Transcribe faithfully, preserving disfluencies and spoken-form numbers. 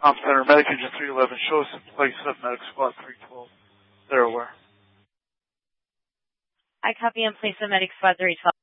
Com Center, Medic Engine three eleven, show us in place of Medic Squad three twelve. They're aware. I copy in place of Medic Squad three twelve.